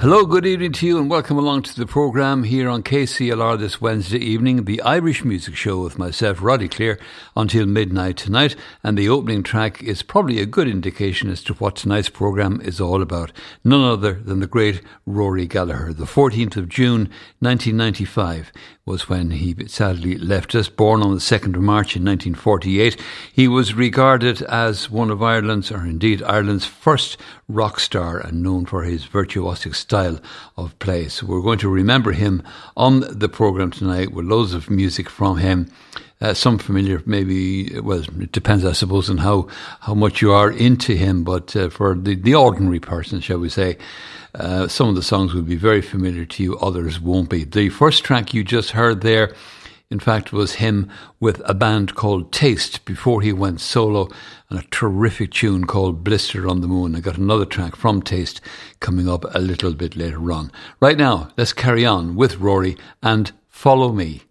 Hello, good evening to you and welcome along to the programme here on KCLR this Wednesday evening, the Irish Music Show with myself, Roddy Clear, until midnight tonight. And the opening track is probably a good indication as to what tonight's programme is all about. None other than the great Rory Gallagher. The 14th of June 1995 was when he sadly left us. Born on the 2nd of March in 1948, he was regarded as one of Ireland's, or indeed Ireland's, first rock star and known for his virtuosic style of play. So we're going to remember him on the programme tonight with loads of music from him. Some familiar, maybe, well, it depends, I suppose, on how much you are into him, but for the ordinary person, shall we say, some of the songs will be very familiar to you, others won't be. The first track you just heard there, in fact, was him with a band called Taste before he went solo, and a terrific tune called Blister on the Moon. I got another track from Taste coming up a little bit later on. Right now, let's carry on with Rory and Follow Me.